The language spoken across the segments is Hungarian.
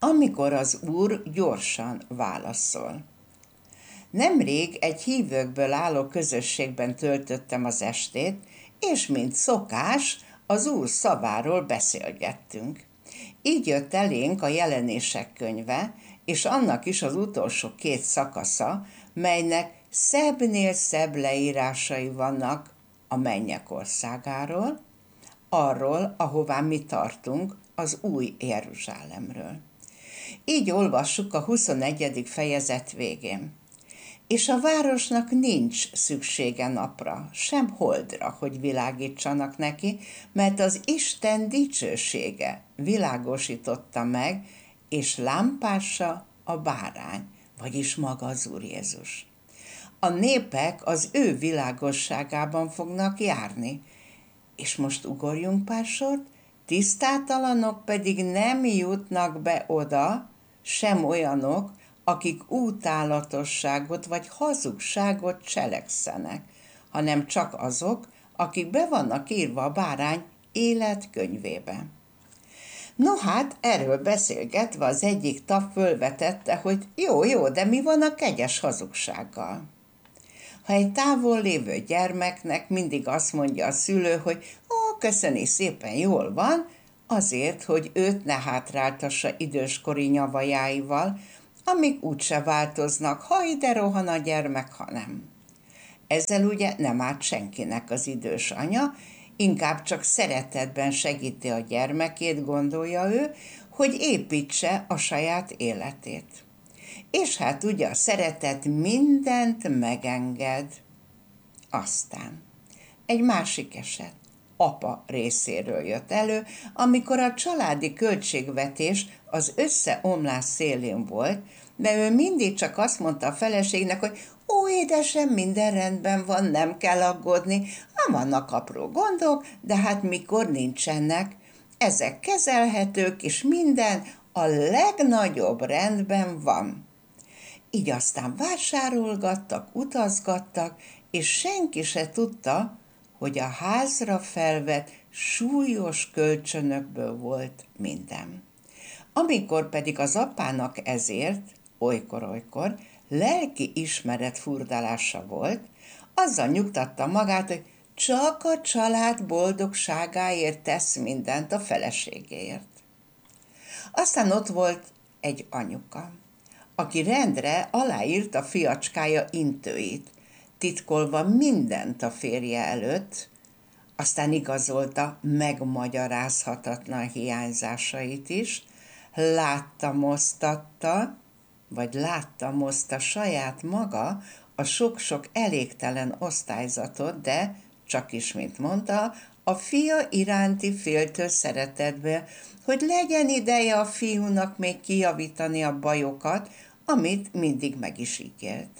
amikor az Úr gyorsan válaszol. Nemrég egy hívőkből álló közösségben töltöttem az estét, és mint szokás, az Úr szaváról beszélgettünk. Így jött elénk a Jelenések könyve, és annak is az utolsó 2 szakasza, melynek szebbnél szebb leírásai vannak a mennyek országáról, arról, ahová mi tartunk, az új Jeruzsálemről. Így olvassuk a 21. fejezet végén. És a városnak nincs szüksége napra, sem holdra, hogy világítsanak neki, mert az Isten dicsősége világosította meg, és lámpása a bárány, vagyis maga az Úr Jézus. A népek az ő világosságában fognak járni. És most ugorjunk pár sort, tisztátalanok pedig nem jutnak be oda, sem olyanok, akik útálatosságot vagy hazugságot cselekszenek, hanem csak azok, akik be vannak írva a bárány életkönyvébe. No hát, erről beszélgetve az egyik tag fölvetette, hogy jó, de mi van a kegyes hazugsággal? Ha egy távol lévő gyermeknek mindig azt mondja a szülő, hogy köszöni szépen, jól van, azért, hogy őt ne hátráltassa időskori nyavajáival, amik úgyse változnak, ha ide rohan a gyermek, ha nem. Ezzel ugye nem árt senkinek az idős anya, inkább csak szeretetben segíti a gyermekét, gondolja ő, hogy építse a saját életét. És hát ugye a szeretet mindent megenged. Aztán egy másik eset apa részéről jött elő, amikor a családi költségvetés az összeomlás szélén volt, de ő mindig csak azt mondta a feleségnek, hogy édesem, minden rendben van, nem kell aggódni, vannak apró gondok, de hát mikor nincsenek, ezek kezelhetők, és minden a legnagyobb rendben van. Így aztán vásárolgattak, utazgattak, és senki se tudta, hogy a házra felvett súlyos kölcsönökből volt minden. Amikor pedig az apának ezért, olykor-olykor, lelki ismeret furdalása volt, azzal nyugtatta magát, hogy csak a család boldogságáért tesz mindent a feleségéért. Aztán ott volt egy anyuka, aki rendre aláírt a fiacskája intőit, titkolva mindent a férje előtt, aztán igazolta megmagyarázhatatlan hiányzásait is, láttamozta saját maga a sok-sok elégtelen osztályzatot, de csak is, mint mondta, a fia iránti féltő szeretetből, hogy legyen ideje a fiúnak még kijavítani a bajokat, amit mindig meg is ígért.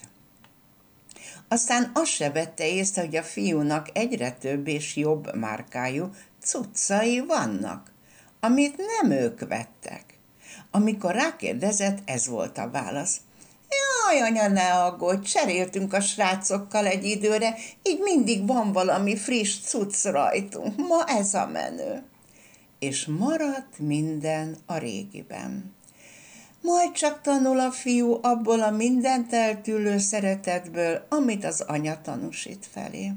Aztán azt se vette észre, hogy a fiúnak egyre több és jobb márkájú cuccai vannak, amit nem ők vettek. Amikor rákérdezett, ez volt a válasz. Jaj, anya, ne aggódj, cseréltünk a srácokkal egy időre, így mindig van valami friss cucc rajtunk, ma ez a menő. És maradt minden a régiben. Majd csak tanul a fiú abból a mindent eltűlő szeretetből, amit az anya tanúsít felé.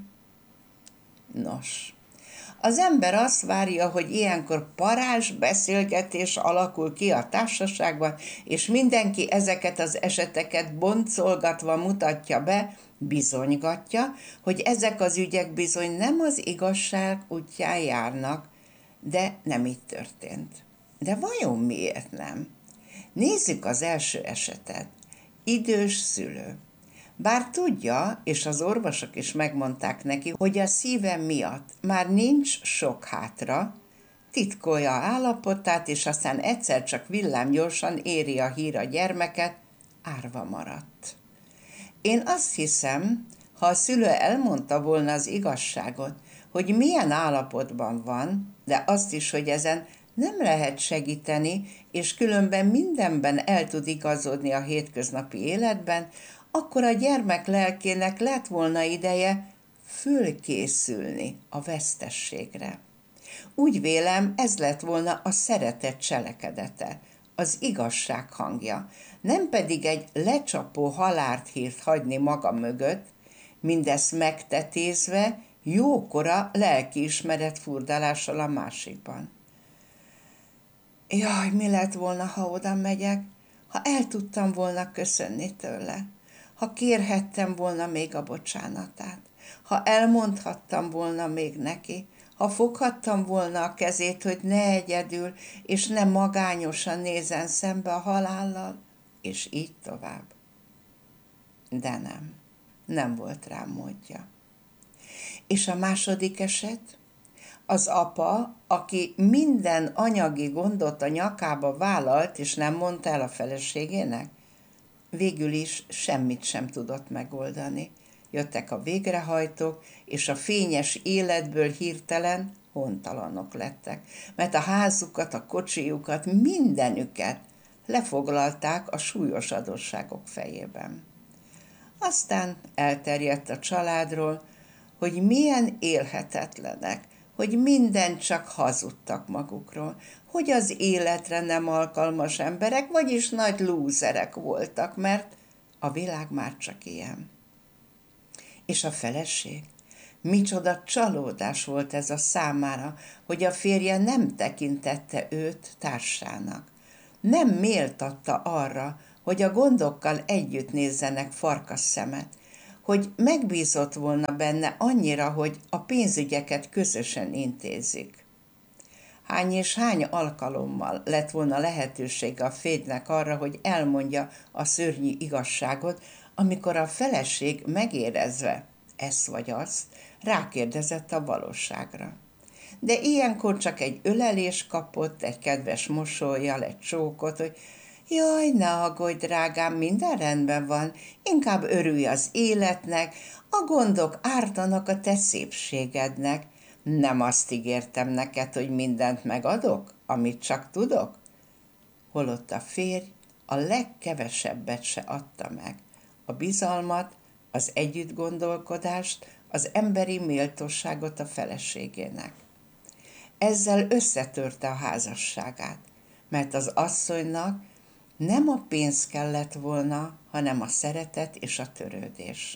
Nos, az ember azt várja, hogy ilyenkor parázs beszélgetés alakul ki a társaságban, és mindenki ezeket az eseteket boncolgatva mutatja be, bizonygatja, hogy ezek az ügyek bizony nem az igazság útján járnak, de nem így történt. De vajon miért nem? Nézzük az első esetet. Idős szülő. Bár tudja, és az orvosok is megmondták neki, hogy a szíve miatt már nincs sok hátra, titkolja állapotát, és aztán egyszer csak villámgyorsan éri a hír a gyermeket, árva maradt. Én azt hiszem, ha a szülő elmondta volna az igazságot, hogy milyen állapotban van, de azt is, hogy ezen nem lehet segíteni, és különben mindenben el tud igazodni a hétköznapi életben, akkor a gyermek lelkének lett volna ideje fölkészülni a vesztességre. Úgy vélem, ez lett volna a szeretet cselekedete, az igazság hangja, nem pedig egy lecsapó halálhírt hagyni maga mögött, mindezt megtetézve jókora lelkiismeret furdalással a másikban. Jaj, mi lett volna, ha oda megyek, ha el tudtam volna köszönni tőle, ha kérhettem volna még a bocsánatát, ha elmondhattam volna még neki, ha foghattam volna a kezét, hogy ne egyedül és ne magányosan nézzen szembe a halállal, és így tovább. De nem volt rám módja. És a második eset? Az apa, aki minden anyagi gondot a nyakába vállalt, és nem mondta el a feleségének, végül is semmit sem tudott megoldani. Jöttek a végrehajtók, és a fényes életből hirtelen hontalanok lettek, mert a házukat, a kocsijukat, mindenüket lefoglalták a súlyos adósságok fejében. Aztán elterjedt a családról, hogy milyen élhetetlenek, hogy mindent csak hazudtak magukról, hogy az életre nem alkalmas emberek, vagyis nagy lúzerek voltak, mert a világ már csak ilyen. És a feleség? Micsoda csalódás volt ez a számára, hogy a férje nem tekintette őt társának. Nem méltatta arra, hogy a gondokkal együtt nézzenek farkas szemet, hogy megbízott volna benne annyira, hogy a pénzügyeket közösen intézik. Hány és hány alkalommal lett volna lehetősége a férjnek arra, hogy elmondja a szörnyű igazságot, amikor a feleség megérezve ezt vagy azt, rákérdezett a valóságra. De ilyenkor csak egy ölelés kapott, egy kedves mosollyal, egy csókot, hogy jaj, ne aggódj, drágám, minden rendben van, inkább örülj az életnek, a gondok ártanak a te szépségednek. Nem azt ígértem neked, hogy mindent megadok, amit csak tudok? Holott a férj a legkevesebbet se adta meg. A bizalmat, az együttgondolkodást, az emberi méltóságot a feleségének. Ezzel összetörte a házasságát, mert az asszonynak nem a pénz kellett volna, hanem a szeretet és a törődés.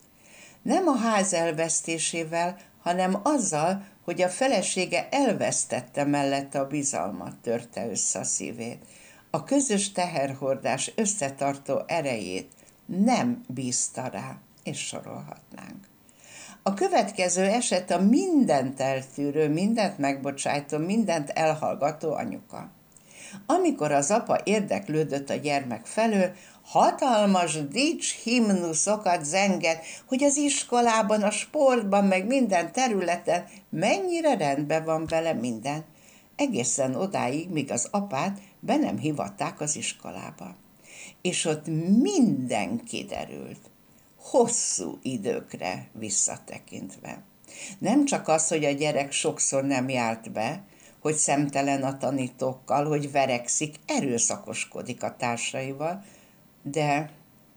Nem a ház elvesztésével, hanem azzal, hogy a felesége elvesztette mellette a bizalmat, törte össze a szívét. A közös teherhordás összetartó erejét nem bízta rá, és sorolhatnánk. A következő eset a mindent eltűrő, mindent megbocsájtó, mindent elhallgató anyuka. Amikor az apa érdeklődött a gyermek felől, hatalmas dicshimnuszokat zengett, hogy az iskolában, a sportban, meg minden területen mennyire rendben van vele minden. Egészen odáig, míg az apát be nem hivatták az iskolába. És ott minden kiderült, hosszú időkre visszatekintve. Nem csak az, hogy a gyerek sokszor nem járt be, hogy szemtelen a tanítókkal, hogy verekszik, erőszakoskodik a társaival, de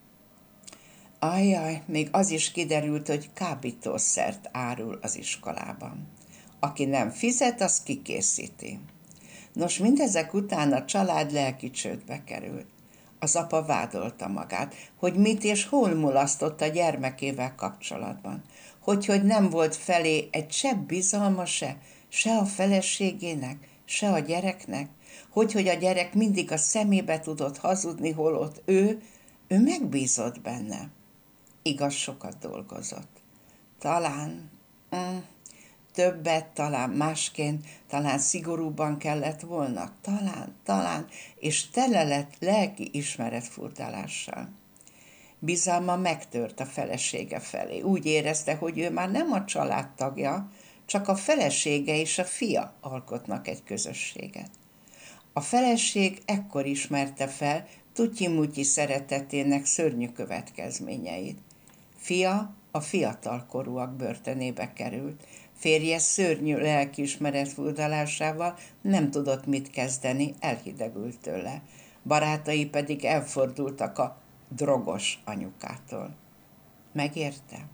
még az is kiderült, hogy kábítószert árul az iskolában. Aki nem fizet, az kikészíti. Nos, mindezek után a család lelki csődbe került. Az apa vádolta magát, hogy mit és hol mulasztott a gyermekével kapcsolatban. Hogy nem volt felé egy csepp bizalma se a feleségének, se a gyereknek, hogy a gyerek mindig a szemébe tudott hazudni, holott ő megbízott benne. Igaz, sokat dolgozott. Talán többet, talán másként, talán szigorúbban kellett volna, talán, és tele lett lelki ismeretfurdalással. Bizalma megtört a felesége felé. Úgy érezte, hogy ő már nem a családtagja, csak a felesége és a fia alkotnak egy közösséget. A feleség ekkor ismerte fel tutyi-mutyi szeretetének szörnyű következményeit. Fia a fiatalkorúak börtönébe került. Férje szörnyű lelkiismeret furdalásával nem tudott mit kezdeni, elhidegült tőle. Barátai pedig elfordultak a drogos anyukától. Megérte?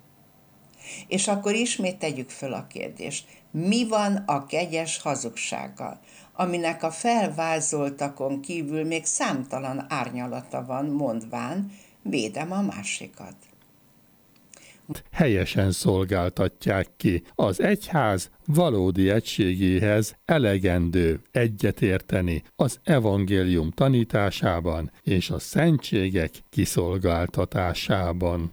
És akkor ismét tegyük föl a kérdést. Mi van a kegyes hazugsággal? aminek a felvázoltakon kívül még számtalan árnyalata van, mondván, védem a másikat. Helyesen szolgáltatják ki. Az egyház valódi egységéhez elegendő egyetérteni az evangélium tanításában és a szentségek kiszolgáltatásában.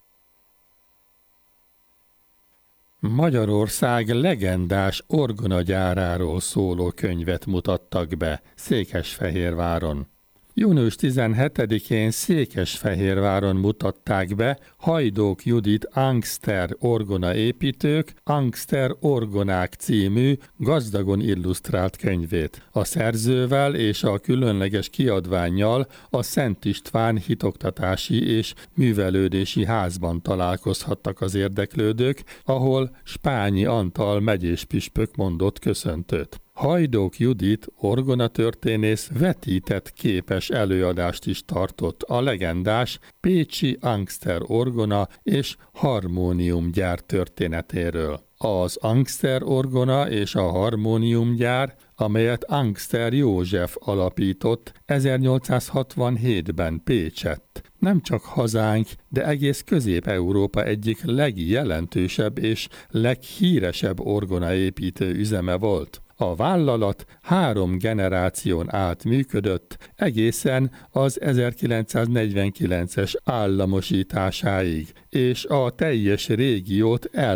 Magyarország legendás orgonagyáráról szóló könyvet mutattak be Székesfehérváron. Június 17-én Székesfehérváron mutatták be Hajdók Judit Angster orgonaépítők Angster orgonák című gazdagon illusztrált könyvét. A szerzővel és a különleges kiadvánnyal a Szent István Hitoktatási és Művelődési Házban találkozhattak az érdeklődők, ahol Spányi Antal megyéspüspök mondott köszöntőt. Hajdók Judit orgonatörténész vetített képes előadást is tartott a legendás pécsi Angster orgona és harmóniumgyár történetéről. Az Angster orgona és a harmóniumgyár, amelyet Angster József alapított 1867-ben Pécsett, nem csak hazánk, de egész Közép-Európa egyik legjelentősebb és leghíresebb orgonaépítő üzeme volt. A vállalat 3 generáción át működött, egészen az 1949-es államosításáig, és a teljes régiót